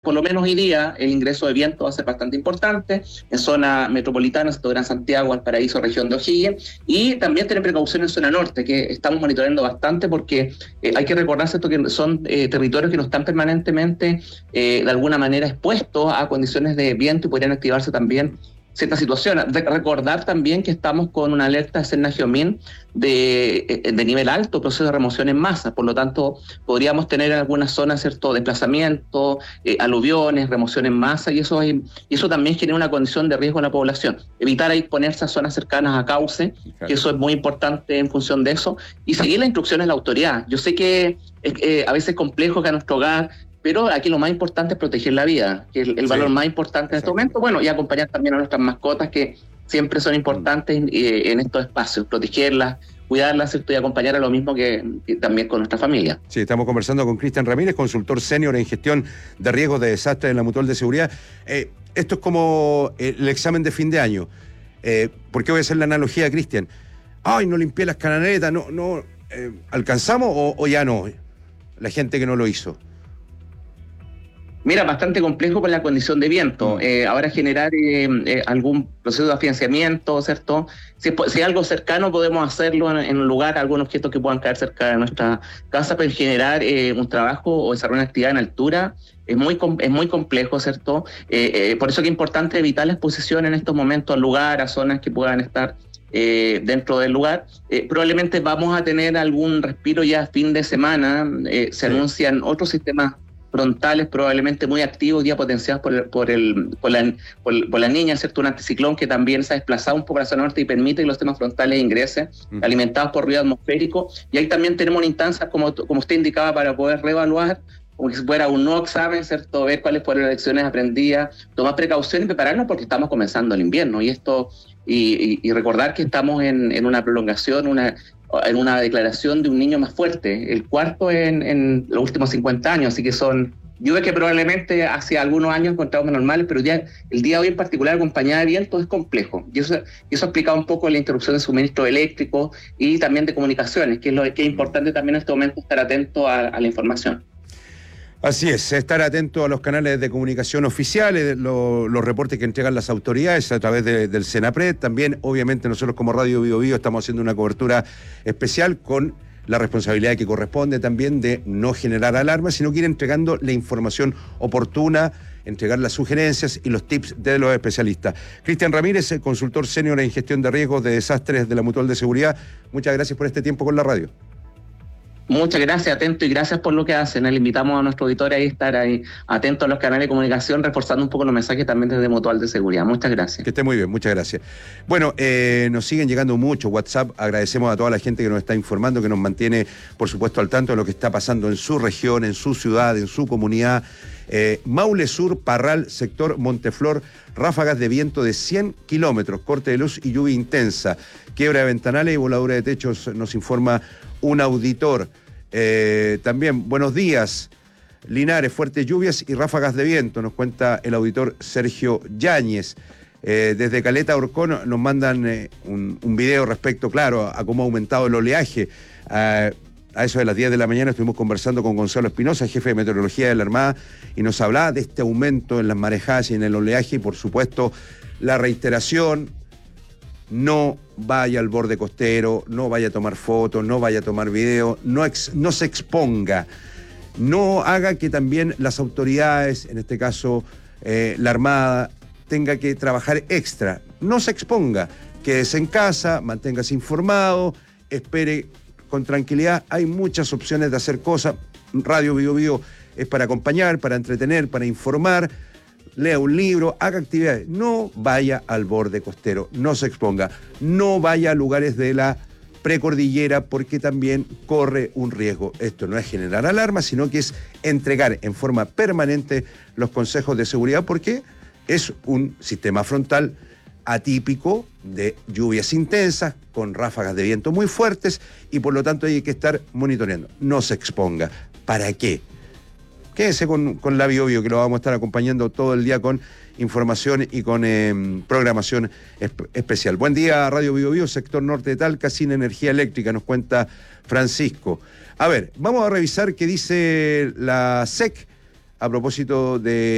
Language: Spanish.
por lo menos hoy día, el ingreso de viento va a ser bastante importante en zona metropolitana, sector Gran Santiago, Valparaíso, región de O'Higgins, y también tener precaución en zona norte, que estamos monitoreando bastante porque hay que recordarse esto que son territorios que no están permanentemente de alguna manera expuestos a condiciones de viento y podrían activarse también ciertas situaciones. Recordar también que estamos con una alerta de Serna-Geomín de nivel alto, proceso de remoción en masa, por lo tanto podríamos tener en algunas zonas cierto desplazamiento, aluviones, remoción en masa, y eso también genera una condición de riesgo en la población. Evitar exponerse a zonas cercanas a cauce, que eso es muy importante en función de eso, y seguir las instrucciones de la autoridad. Yo sé que a veces es complejo que a nuestro hogar, pero aquí lo más importante es proteger la vida, que es el valor más importante en este momento. Bueno, y acompañar también a nuestras mascotas, que siempre son importantes en estos espacios, protegerlas, cuidarlas, ¿cierto? Y acompañar a lo mismo que también con nuestra familia. Sí, estamos conversando con Cristian Ramírez, consultor senior en gestión de riesgos de desastres en la Mutual de Seguridad. Esto es como el examen de fin de año. ¿Por qué voy a hacer la analogía, Cristian? Ay, no limpié las canaletas, no ¿alcanzamos o ya no? La gente que no lo hizo. Mira, bastante complejo por la condición de viento. Ahora generar algún proceso de afianzamiento, ¿cierto? Si algo cercano podemos hacerlo en un lugar, algún objeto que puedan caer cerca de nuestra casa, pero generar un trabajo o desarrollar una actividad en altura es muy complejo, ¿cierto? Por eso que es importante evitar la exposición en estos momentos al lugar, a zonas que puedan estar dentro del lugar. Probablemente vamos a tener algún respiro ya fin de semana. Se anuncian otros sistemas frontales probablemente muy activos, ya potenciados por la niña, ¿cierto? Un anticiclón que también se ha desplazado un poco a la zona norte y permite que los sistemas frontales ingresen, alimentados por ruido atmosférico. Y ahí también tenemos una instancia, como usted indicaba, para poder reevaluar, como si fuera un nuevo examen, ¿cierto? Ver cuáles fueron las lecciones aprendidas, tomar precauciones y prepararnos porque estamos comenzando el invierno. Y recordar que estamos en una prolongación, en una declaración de un niño más fuerte, el cuarto en los últimos 50 años, así que son lluvias que probablemente hace algunos años encontramos normales, pero ya el día de hoy en particular, acompañada de viento, es complejo. Y eso explica un poco la interrupción de suministro eléctrico y también de comunicaciones, que es importante también en este momento estar atento a la información. Así es, estar atento a los canales de comunicación oficiales, los reportes que entregan las autoridades a través del Senapred. También, obviamente, nosotros como Radio Bio Bio estamos haciendo una cobertura especial con la responsabilidad que corresponde también de no generar alarmas, sino que ir entregando la información oportuna, entregar las sugerencias y los tips de los especialistas. Cristian Ramírez, consultor senior en gestión de riesgos de desastres de la Mutual de Seguridad. Muchas gracias por este tiempo con la radio. Muchas gracias, atento, y gracias por lo que hacen. Le invitamos a nuestro auditorio a estar ahí atentos a los canales de comunicación, reforzando un poco los mensajes también desde Mutual de Seguridad. Muchas gracias. Que esté muy bien, muchas gracias. Bueno, nos siguen llegando mucho WhatsApp. Agradecemos a toda la gente que nos está informando, que nos mantiene, por supuesto, al tanto de lo que está pasando en su región, en su ciudad, en su comunidad. Maule Sur, Parral, sector Monteflor, ráfagas de viento de 100 kilómetros, corte de luz y lluvia intensa, quiebra de ventanales y voladura de techos, nos informa un auditor. También, buenos días, Linares, fuertes lluvias y ráfagas de viento, nos cuenta el auditor Sergio Yáñez. Desde Caleta Orcón nos mandan un video respecto, claro, a cómo ha aumentado el oleaje. A eso de las 10 de la mañana estuvimos conversando con Gonzalo Espinosa, jefe de meteorología de la Armada, y nos hablaba de este aumento en las marejadas y en el oleaje, y por supuesto la reiteración: no vaya al borde costero, no vaya a tomar fotos, no vaya a tomar video, no se exponga, no haga que también las autoridades, en este caso la Armada, tenga que trabajar extra. No se exponga, quédese en casa, manténgase informado, espere con tranquilidad. Hay muchas opciones de hacer cosas. Radio Bio Bio es para acompañar, para entretener, para informar. Lea un libro, haga actividades. No vaya al borde costero, no se exponga. No vaya a lugares de la precordillera porque también corre un riesgo. Esto no es generar alarma, sino que es entregar en forma permanente los consejos de seguridad, porque es un sistema frontal atípico de lluvias intensas, con ráfagas de viento muy fuertes, y por lo tanto hay que estar monitoreando. No se exponga. ¿Para qué? Quédese con la Bio Bio, que lo vamos a estar acompañando todo el día con información y con programación especial. Buen día, Radio Bio Bio, sector norte de Talca, sin energía eléctrica, nos cuenta Francisco. A ver, vamos a revisar qué dice la SEC a propósito de